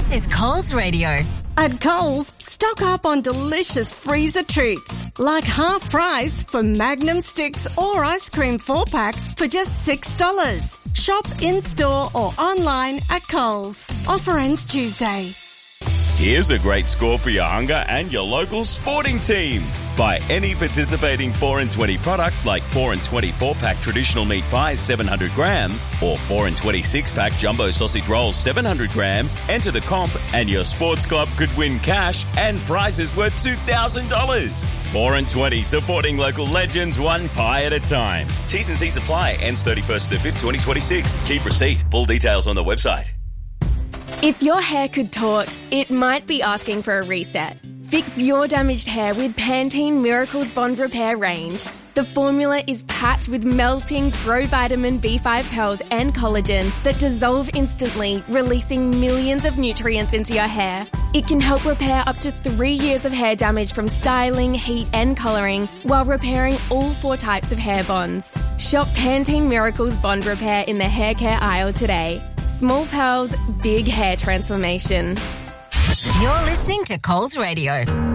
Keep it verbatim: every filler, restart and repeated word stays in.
This is Coles Radio. At Coles, stock up on delicious freezer treats like half price for Magnum sticks or ice cream four-pack for just six dollars. Shop in-store or online at Coles. Offer ends Tuesday. Here's a great score for your hunger and your local sporting team. Buy any participating four and twenty product like four and twenty four-pack traditional meat pies seven hundred gram or four and twenty six-pack jumbo sausage rolls seven hundred gram. Enter the comp and your sports club could win cash and prizes worth two thousand dollars. four and twenty, supporting local legends one pie at a time. T's and C's apply. Ends thirty-first of the fifth, twenty twenty-six. Keep receipt. Full details on the website. If your hair could talk, it might be asking for a reset. Fix your damaged hair with Pantene Miracles Bond Repair range. The formula is packed with melting ProVitamin B five pearls and collagen that dissolve instantly, releasing millions of nutrients into your hair. It can help repair up to three years of hair damage from styling, heat and colouring while repairing all four types of hair bonds. Shop Pantene Miracles Bond Repair in the hair care aisle today. Small pearls, big hair transformation. You're listening to Coles Radio.